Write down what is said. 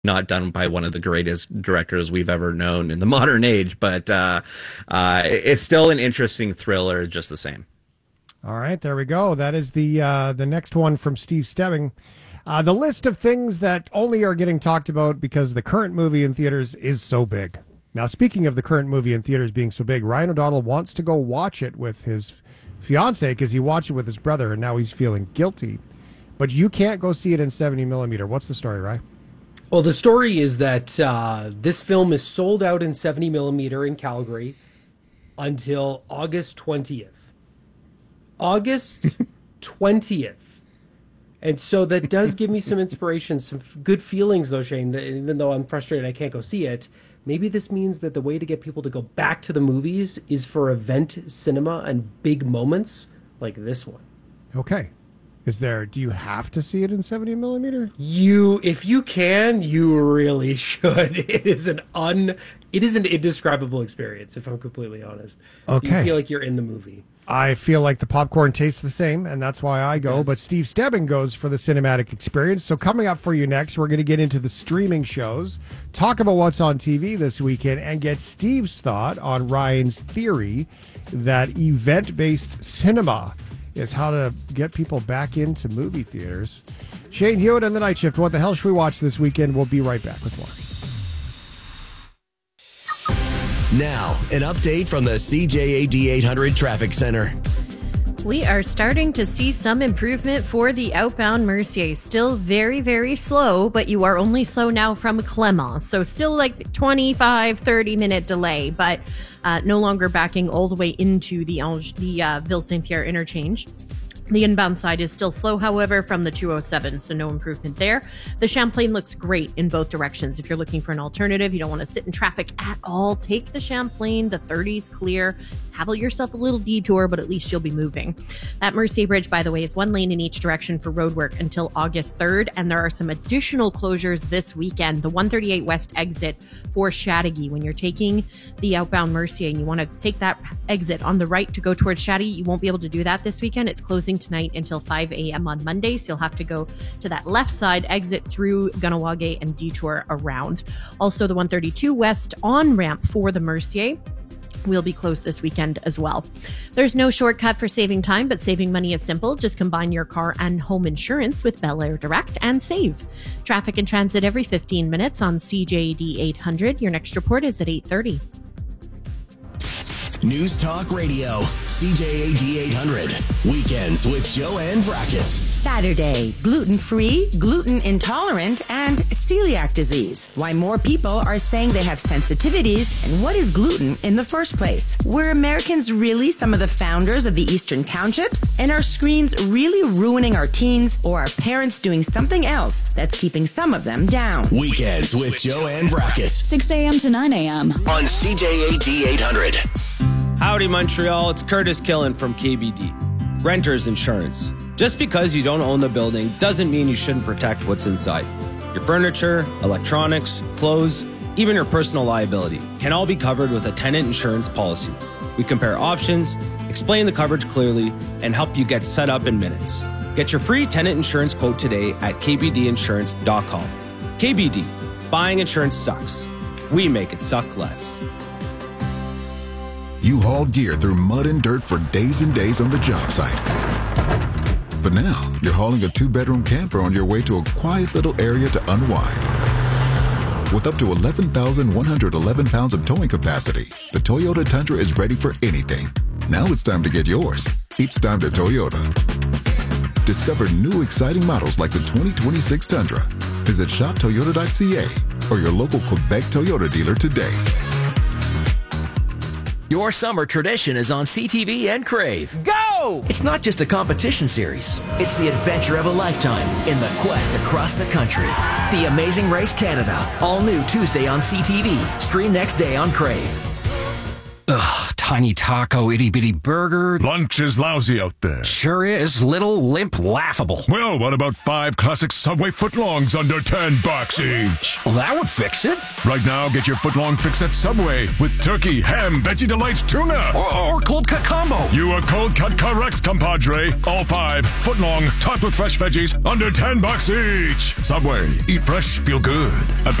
not done by one of the greatest directors we've ever known in the modern age, but it's still an interesting thriller just the same. All right, there we go. That is the next one from Steve Stebbing. The list of things that only are getting talked about because the current movie in theaters is so big. Now, speaking of the current movie in theaters being so big, Ryan O'Donnell wants to go watch it with his fiance because he watched it with his brother and now he's feeling guilty. But you can't go see it in 70 millimeter. What's the story, Ryan? Well, the story is that this film is sold out in 70 millimeter in Calgary until August 20th. August 20th. And so that does give me some inspiration, some good feelings, though, Shane, that even though I'm frustrated I can't go see it, maybe this means that the way to get people to go back to the movies is for event cinema and big moments like this one. Okay. Do you have to see it in 70 millimeter? If you can, you really should. It is an indescribable experience, if I'm completely honest. Okay. You feel like you're in the movie. I feel like the popcorn tastes the same, and that's why I go. Yes. But Steve Stebbing goes for the cinematic experience. So coming up for you next, we're going to get into the streaming shows, talk about what's on TV this weekend, and get Steve's thought on Ryan's theory that event-based cinema is how to get people back into movie theaters. Shane Hewitt and the Night Shift. What the hell should we watch this weekend? We'll be right back with more. Now, an update from the CJAD 800 Traffic Center. We are starting to see some improvement for the outbound Mercier. Still very, very slow, but you are only slow now from Clements. So still like 25, 30-minute delay, but no longer backing all the way into the Ville Saint-Pierre interchange. The inbound side is still slow, however, from the 207, so no improvement there. The Champlain looks great in both directions. If you're looking for an alternative, you don't want to sit in traffic at all, take the Champlain. The 30's clear. Have yourself a little detour, but at least you'll be moving. That Mercier Bridge, by the way, is one lane in each direction for roadwork until August 3rd, and there are some additional closures this weekend. The 138 West exit for Chateauguay. When you're taking the outbound Mercier and you want to take that exit on the right to go towards Chateauguay, you won't be able to do that this weekend. It's closing tonight until 5 a.m. on Monday, so you'll have to go to that left side, exit through Gunawaga and detour around. Also, the 132 West on-ramp for the Mercier will be closed this weekend as well. There's no shortcut for saving time, but saving money is simple. Just combine your car and home insurance with Bel Air Direct and save. Traffic and transit every 15 minutes on CJD 800. Your next report is at 8:30. News Talk Radio, CJAD 800. Weekends with Joanne Vrackus. Saturday, gluten-free, gluten intolerant, and celiac disease. Why more people are saying they have sensitivities, and what is gluten in the first place? Were Americans really some of the founders of the Eastern Townships? And are screens really ruining our teens, or are parents doing something else that's keeping some of them down? Weekends with Joanne Vrackus. 6 a.m. to 9 a.m. on CJAD 800. Howdy, Montreal. It's Curtis Killen from KBD. Renters Insurance. Just because you don't own the building doesn't mean you shouldn't protect what's inside. Your furniture, electronics, clothes, even your personal liability can all be covered with a tenant insurance policy. We compare options, explain the coverage clearly, and help you get set up in minutes. Get your free tenant insurance quote today at kbdinsurance.com. KBD. Buying insurance sucks. We make it suck less. You hauled gear through mud and dirt for days and days on the job site. But now, you're hauling a 2-bedroom camper on your way to a quiet little area to unwind. With up to 11,111 pounds of towing capacity, the Toyota Tundra is ready for anything. Now it's time to get yours. It's time to Toyota. Discover new exciting models like the 2026 Tundra. Visit shoptoyota.ca or your local Quebec Toyota dealer today. Your summer tradition is on CTV and Crave. Go! It's not just a competition series. It's the adventure of a lifetime in the quest across the country. The Amazing Race Canada. All new Tuesday on CTV. Stream next day on Crave. Ugh, tiny taco, itty-bitty burger. Lunch is lousy out there. Sure is. Little, limp, laughable. Well, what about 5 classic Subway footlongs under $10 each? Well, that would fix it. Right now, get your footlong fix at Subway with turkey, ham, Veggie Delights, tuna. Or cold cut combo. You are cold cut correct, compadre. All 5 footlong, topped with fresh veggies, under $10 each. Subway. Eat fresh, feel good. At